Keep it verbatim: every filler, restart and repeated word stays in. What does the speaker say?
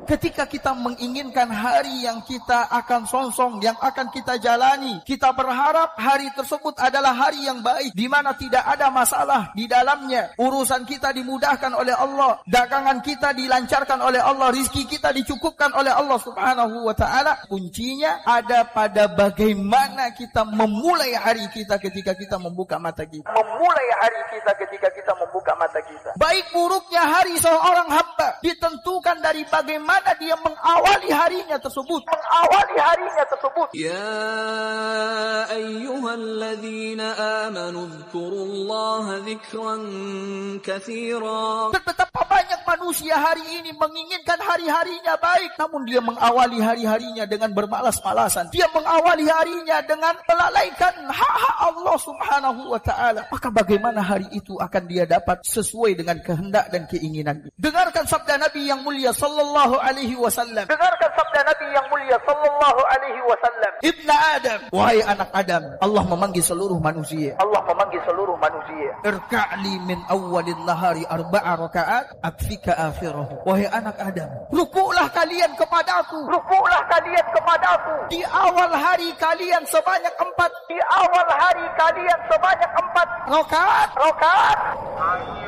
Ketika kita menginginkan hari yang kita akan songsong, yang akan kita jalani, kita berharap hari tersebut adalah hari yang baik, di mana tidak ada masalah di dalamnya, urusan kita dimudahkan oleh Allah, dagangan kita dilancarkan oleh Allah, rizki kita dicukupkan oleh Allah Subhanahu wa ta'ala. Kuncinya ada pada bagaimana kita memulai hari kita ketika kita membuka mata kita. Memulai hari kita ketika kita membuka mata kita. Baik buruknya hari seorang hamba ditentukan dari bagaimana dia mengawali harinya tersebut. Mengawali harinya tersebut. Ya ayyuhalladzina amanu dzkurullaha dzikran katsira. Betapa banyak manusia hari ini menginginkan hari-harinya baik, namun dia mengawali hari-harinya dengan bermalas-malasan. Dia mengawali harinya dengan melalaikan hak-hak Allah Subhanahu wa ta'ala. Maka bagaimana hari itu akan dia dapat sesuai dengan kehendak dan keinginan. Dengarkan sabda Nabi yang mulia sallallahu alaihi wasallam. Dengarkan sabda Nabi yang mulia sallallahu alaihi wasallam. Ibn Adam, wahai anak Adam, Allah memanggil seluruh manusia. Allah memanggil seluruh manusia. Irka'li min awwalin nahari arba'a rakaat akfika akhirahu. Wahai anak Adam, rukuklah kalian kepadaku. Rukuklah kalian kepadaku. Di awal hari kalian sebanyak empat. Di awal hari kalian sebanyak empat rakaat. Rakaat.